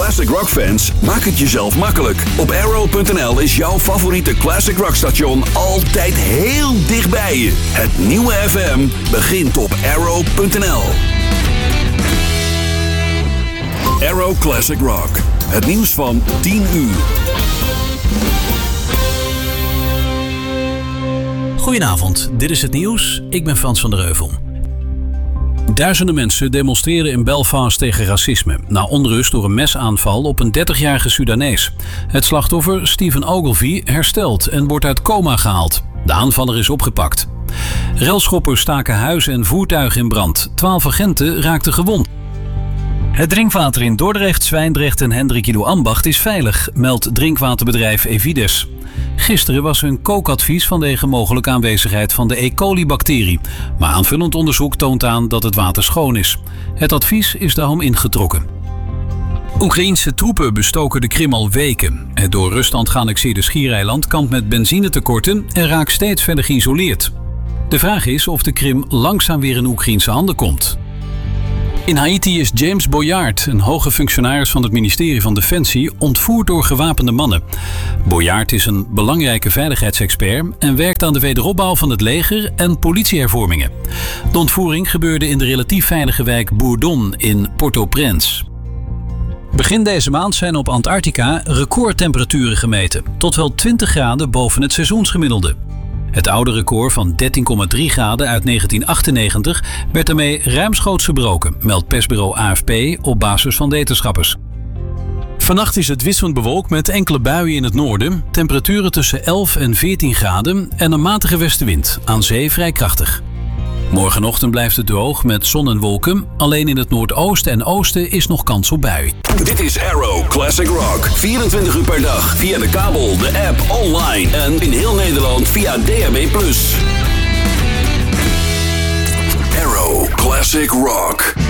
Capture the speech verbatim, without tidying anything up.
Classic Rock fans, maak het jezelf makkelijk. Op arrow punt n l is jouw favoriete Classic Rock station altijd heel dichtbij je. Het nieuwe F M begint op arrow punt n l. Arrow Classic Rock. Het nieuws van tien uur. Goedenavond, dit is het nieuws. Ik ben Frans van der Heuvel. Duizenden mensen demonstreren in Belfast tegen racisme na onrust door een mesaanval op een dertigjarige Sudanees. Het slachtoffer, Stephen Ogilvie, herstelt en wordt uit coma gehaald. De aanvaller is opgepakt. Relschoppers staken huizen en voertuigen in brand. Twaalf agenten raakten gewond. Het drinkwater in Dordrecht, Zwijndrecht en Hendrikido Ambacht is veilig, meldt drinkwaterbedrijf Evides. Gisteren was er een kookadvies vanwege mogelijke aanwezigheid van de E. coli-bacterie. Maar aanvullend onderzoek toont aan dat het water schoon is. Het advies is daarom ingetrokken. Oekraïense troepen bestoken de Krim al weken. Het door Rusland geannexeerde schiereiland kampt met benzinetekorten en raakt steeds verder geïsoleerd. De vraag is of de Krim langzaam weer in Oekraïense handen komt. In Haiti is James Boyard, een hoge functionaris van het ministerie van Defensie, ontvoerd door gewapende mannen. Boyard is een belangrijke veiligheidsexpert en werkt aan de wederopbouw van het leger en politiehervormingen. De ontvoering gebeurde in de relatief veilige wijk Bourdon in Port-au-Prince. Begin deze maand zijn op Antarctica recordtemperaturen gemeten, tot wel twintig graden boven het seizoensgemiddelde. Het oude record van dertien komma drie graden uit negentien achtennegentig werd daarmee ruimschoots verbroken, meldt persbureau A F P op basis van wetenschappers. Vannacht is het wisselend bewolkt met enkele buien in het noorden, temperaturen tussen elf en veertien graden en een matige westenwind, aan zee vrij krachtig. Morgenochtend blijft het droog met zon en wolken. Alleen in het noordoosten en oosten is nog kans op bui. Dit is Arrow Classic Rock. vierentwintig uur per dag via de kabel, de app, online en in heel Nederland via D A B plus. Arrow Classic Rock.